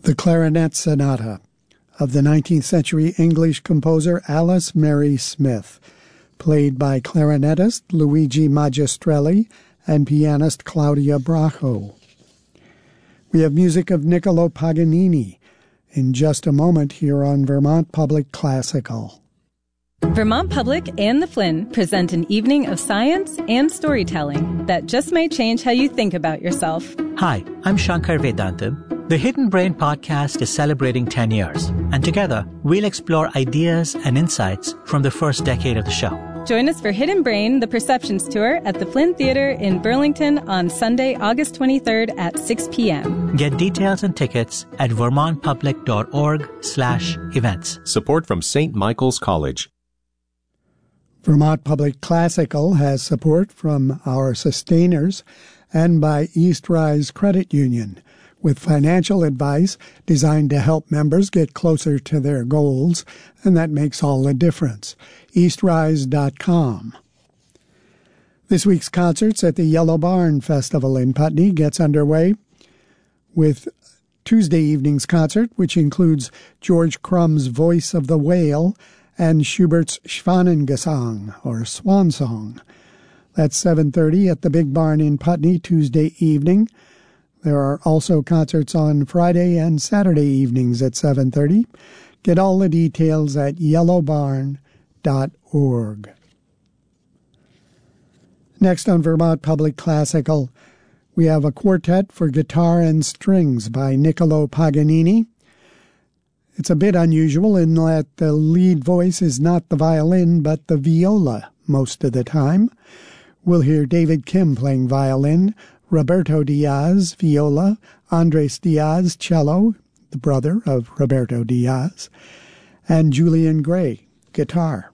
The Clarinet Sonata of the 19th century English composer Alice Mary Smith, played by clarinetist Luigi Magistrelli and pianist Claudia Bracco. We have music of Niccolo Paganini in just a moment here on Vermont Public Classical. Vermont Public and the Flynn present an evening of science and storytelling that just may change how you think about yourself. Hi, I'm Shankar Vedantam. The Hidden Brain podcast is celebrating 10 years, and together we'll explore ideas and insights from the first decade of the show. Join us for Hidden Brain, the Perceptions Tour at the Flynn Theater in Burlington on Sunday, August 23rd at 6 p.m. Get details and tickets at vermontpublic.org/events. Support from St. Michael's College. Vermont Public Classical has support from our sustainers and by East Rise Credit Union, with financial advice designed to help members get closer to their goals, and that makes all the difference. eastrise.com. This week's concerts at the Yellow Barn Festival in Putney gets underway with Tuesday evening's concert, which includes George Crumb's Voice of the Whale and Schubert's Schwanengesang, or Swan Song. That's 7:30 at the Big Barn in Putney Tuesday evening. There are also concerts on Friday and Saturday evenings at 7:30. Get all the details at yellowbarn.org. Next on Vermont Public Classical, we have a quartet for guitar and strings by Niccolo Paganini. It's a bit unusual in that the lead voice is not the violin, but the viola most of the time. We'll hear David Kim playing violin, Roberto Diaz, viola, Andres Diaz, cello, the brother of Roberto Diaz, and Julian Gray, guitar.